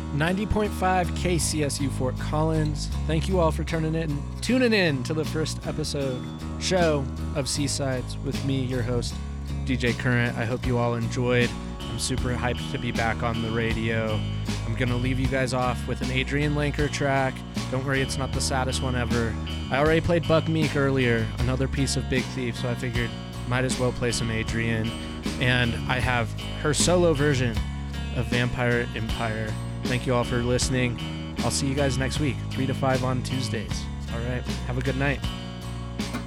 90.5 KCSU Fort Collins. Thank you all for tuning in to the first show of Seasides with me, your host, DJ Current. I hope you all enjoyed. I'm super hyped to be back on the radio. I'm going to leave you guys off with an Adrian Lenker track. Don't worry, it's not the saddest one ever. I already played Buck Meek earlier, another piece of Big Thief, so I figured might as well play some Adrian. And I have her solo version of Vampire Empire. Thank you all for listening. I'll see you guys next week, 3 to 5 on Tuesdays. All right, have a good night.